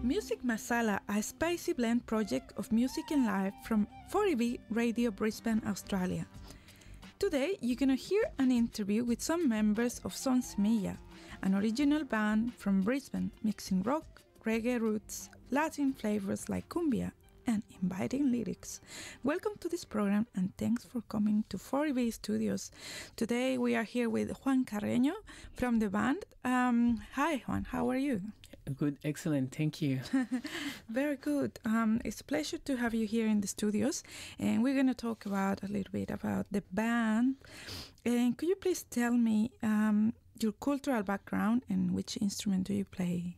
Music Masala, a spicy blend project of music and life from 4EB Radio Brisbane, Australia. Today, you're going to hear an interview with some members of Son Semilla, an original band from Brisbane mixing rock, reggae roots, Latin flavors like cumbia, and inviting lyrics. Welcome to this program and thanks for coming to 4EB Studios. Today we are here with Juan Carreño from the band. Hi Juan, how are you? Good, excellent, thank you. Very good. It's a pleasure to have you here in the studios, and we're going to talk about a little bit about the band. And could you please tell me your cultural background and which instrument do you play?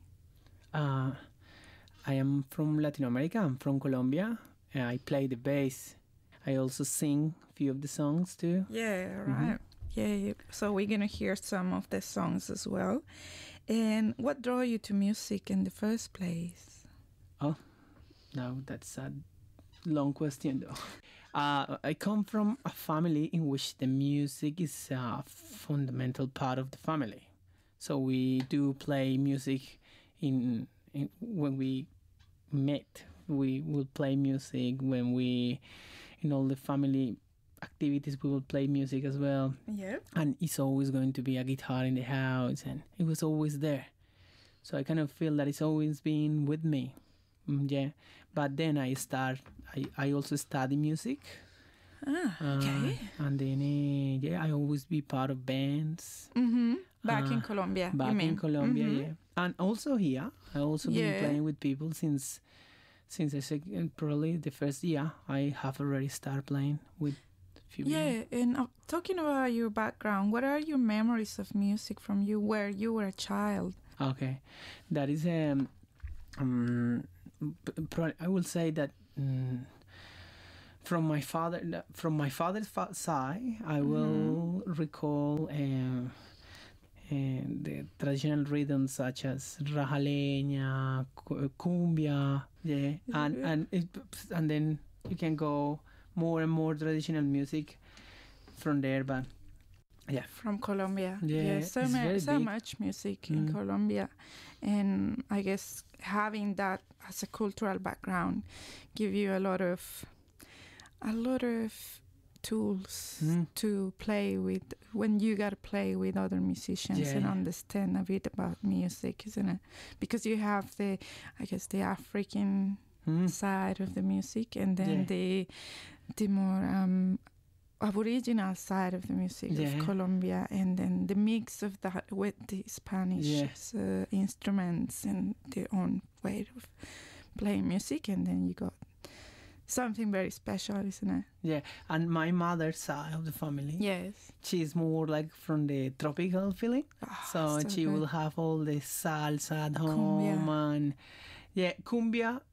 I am from Latin America. I'm from Colombia. I play the bass. I also sing a few of the songs too. Yeah, right. Yeah, so we're going to hear some of the songs as well. And what drew you to music in the first place? Oh, no, that's a long question though. I come from a family in which the music is a fundamental part of the family. So we do play music when we met. We will play music when we, in all the family activities, we will play music as well. Yeah. And it's always going to be a guitar in the house, and it was always there. So I kind of feel that it's always been with me. Yeah. But then I also study music. Okay. And then, I always be part of bands. Back in Colombia. Back in Colombia, yeah. And also here, I also been playing with people since I said probably the first year. I have already started playing with a few people. Yeah, and talking about your background, what are your memories of music from where you were a child? Okay, that is I will say that from my father's side, I will recall the traditional rhythms such as rajaleña, cumbia, and then you can go more and more traditional music from there. But yeah, from Colombia, so much music in Colombia, and I guess having that as a cultural background give you a lot of tools to play with when you got to play with other musicians and understand a bit about music, isn't it? Because you have the African side of the music, and then the more Aboriginal side of the music of Colombia, and then the mix of that with the Spanish instruments and their own way of playing music, and then you got something very special, isn't it? Yeah, and my mother's side of the family, she's more like from the tropical feeling. So she will have all the salsa at home, and cumbia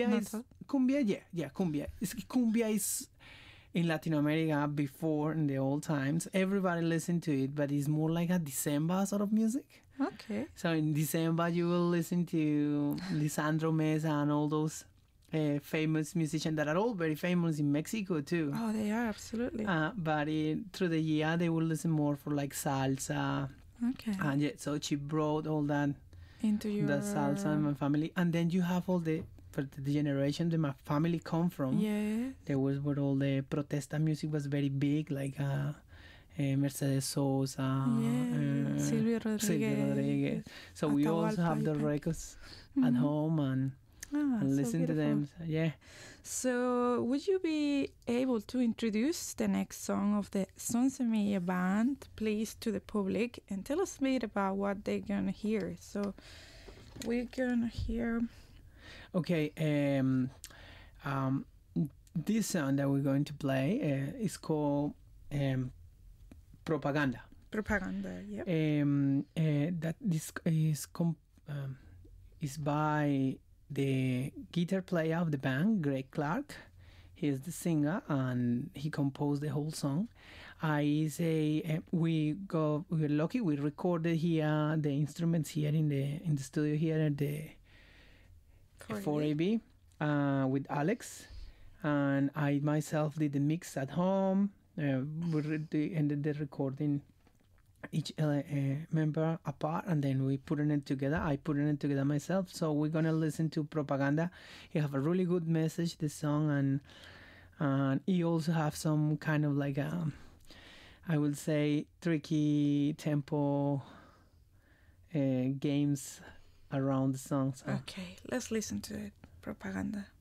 is in Latin America before, in the old times. Everybody listened to it, but it's more like a December sort of music. Okay. So in December you will listen to Lisandro Mesa and all those famous musicians that are all very famous in Mexico too. Oh, they are, absolutely. But through the year they will listen more for like salsa. Okay. And so she brought all that into the salsa in my family. And then you have all the generation that my family come from. Yeah. There was where all the protesta music was very big, like Mercedes Sosa, Silvio Rodriguez. So we also have the records at home and listen to them. So would you be able to introduce the next song of the Son Semilla band, please, to the public, and tell us a bit about what they're gonna hear? So we're gonna hear. Okay, this song that we're going to play is called Propaganda. Propaganda, yeah. That this is by the guitar player of the band, Greg Clark. He is the singer, and he composed the whole song. We're lucky. We recorded here the instruments here in the studio here at the 4EB with Alex, and I myself did the mix at home. We ended the recording each member apart, and then we putting it together. I putting it together myself. So we're gonna listen to Propaganda. It have a really good message, this song, and it also have some kind of like I would say tricky tempo games around the song. So. Okay, let's listen to it. Propaganda.